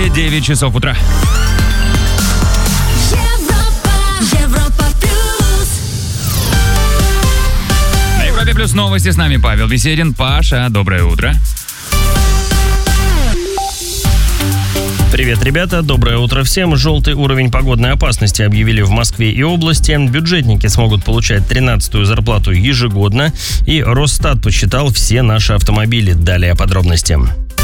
Москве 9 часов утра. Европа плюс. На Европе плюс новости, с нами Павел Беседин. Паша, доброе утро. Привет, ребята, доброе утро всем. Желтый уровень погодной опасности объявили в Москве и области. Бюджетники смогут получать 13-ю зарплату ежегодно. И Росстат посчитал все наши автомобили. Далее подробности.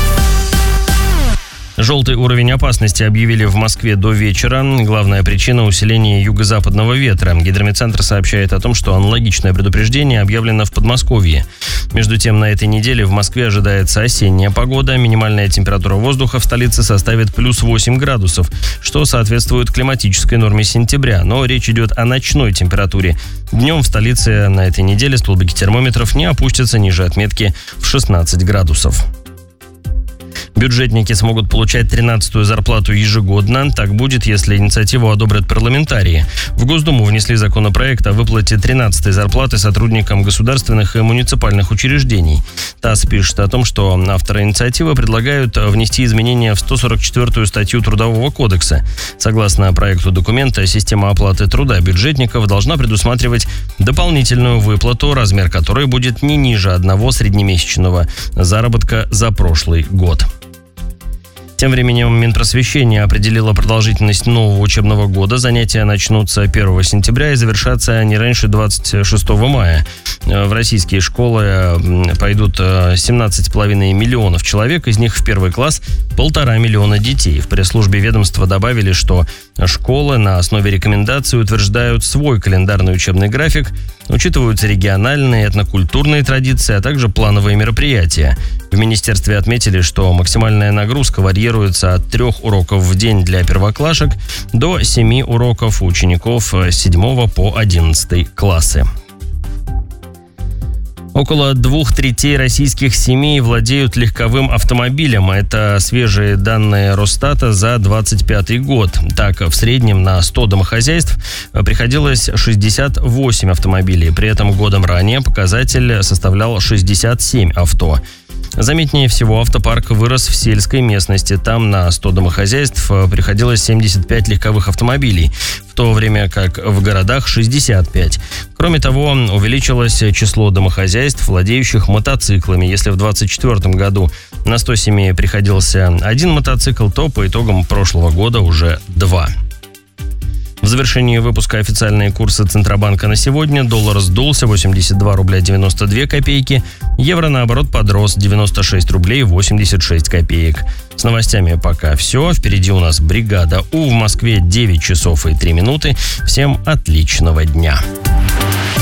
Желтый уровень опасности объявили в Москве до вечера. Главная причина – усиление юго-западного ветра. Гидрометцентр сообщает о том, что аналогичное предупреждение объявлено в Подмосковье. Между тем, на этой неделе в Москве ожидается осенняя погода. Минимальная температура воздуха в столице составит плюс 8 градусов, что соответствует климатической норме сентября. Но речь идет о ночной температуре. Днем в столице на этой неделе столбики термометров не опустятся ниже отметки в 16 градусов. Бюджетники смогут получать 13-ю зарплату ежегодно. Так будет, если инициативу одобрят парламентарии. В Госдуму внесли законопроект о выплате 13-й зарплаты сотрудникам государственных и муниципальных учреждений. ТАСС пишет о том, что авторы инициативы предлагают внести изменения в 144-ю статью Трудового кодекса. Согласно проекту документа, система оплаты труда бюджетников должна предусматривать дополнительную выплату, размер которой будет не ниже одного среднемесячного заработка за прошлый год. Тем временем Минпросвещение определило продолжительность нового учебного года. Занятия начнутся 1 сентября и завершатся не раньше 26 мая. В российские школы пойдут 17,5 миллионов человек, из них в первый класс 1,5 миллиона детей. В пресс-службе ведомства добавили, что школы на основе рекомендаций утверждают свой календарный учебный график, учитываются региональные, этнокультурные традиции, а также плановые мероприятия. В министерстве отметили, что максимальная нагрузка варьируется от 3 уроков в день для первоклашек до 7 уроков у учеников с 7 по 11 классы. Около 2/3 российских семей владеют легковым автомобилем. Это свежие данные Росстата за 2025 год. Так, в среднем на 100 домохозяйств приходилось 68 автомобилей. При этом годом ранее показатель составлял 67 авто. Заметнее всего автопарк вырос в сельской местности. Там на 100 домохозяйств приходилось 75 легковых автомобилей, в то время как в городах 65. Кроме того, увеличилось число домохозяйств, владеющих мотоциклами. Если в 2024 году на 100 семей приходился 1 мотоцикл, то по итогам прошлого года уже 2. В завершении выпуска официальные курсы Центробанка на сегодня. Доллар сдулся 82 рубля 92 копейки. Евро, наоборот, подрос 96 рублей 86 копеек. С новостями пока все. Впереди у нас бригада У. В Москве 9 часов и 3 минуты. Всем отличного дня.